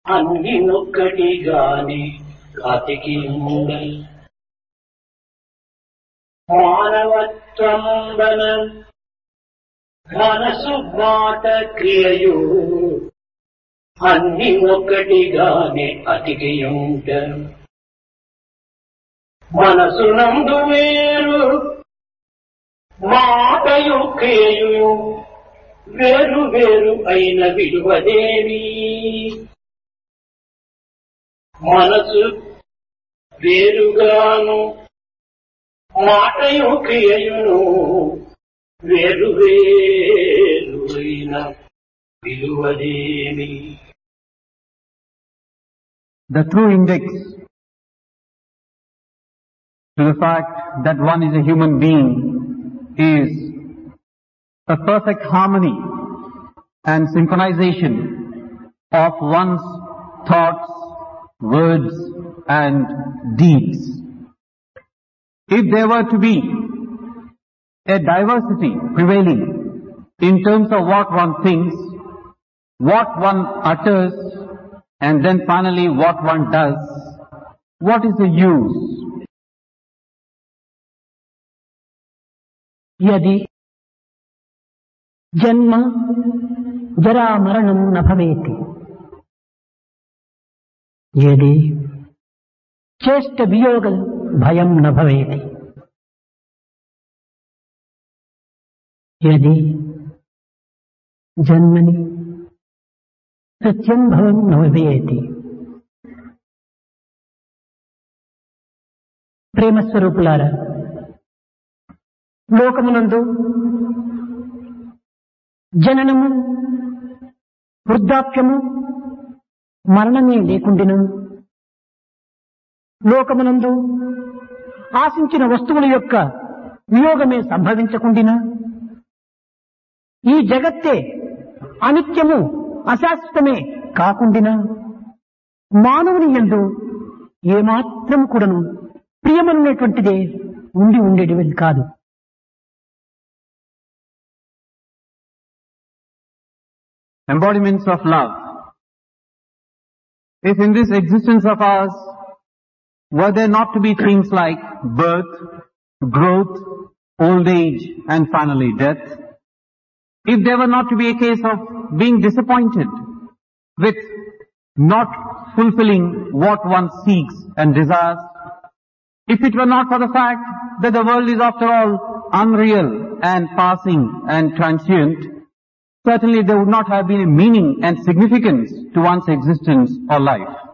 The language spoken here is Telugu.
అన్ని ఒక్కటిగానే అతికి ఉండల్ మానవత్వంబన మనసు మాట క్రియయు అన్ని ఒక్కటిగానే అతికి ఉండల్ మనసునందు వేరు మాటయు క్రియయు వేరు వేరు అయిన విలువదేవి మనసు వేరుగాను మాటయు క్రియయును వేరు వేరు అయిన విలువదేవి. The true index to the fact that one is a human being is a perfect harmony and synchronization of one's thoughts, words and deeds. If there were to be a diversity prevailing in terms of what one thinks, what one utters, and then finally what one does, what is the use? यदि जन्म जरा मरणं न भवेति, यदि चेष्ट वियोग भयं न भवेति, यदि जन्मनि सत्यं भवं न भवेति. ప్రేమస్వరూపులారా, లోకమునందు జననము వృద్ధాప్యము మరణమే లేకుండిన, లోకమునందు ఆశించిన వస్తువుల యొక్క వియోగమే సంభవించకుండిన, ఈ జగత్తే అనిత్యము అశాశ్వతమే కాకుండిన, మానవుని యందు ఏమాత్రం కూడాను ప్రియమనేటువంటిదే ఉండి ఉండేటిది కాదు. Embodiments of love. If in this existence of ours were there not to be things like birth, growth, old age and finally death, if there were not to be a case of being disappointed with not fulfilling what one seeks and desires, if it were not for the fact that the world is after all unreal and passing and transient, certainly there would not have been a meaning and significance to one's existence or life.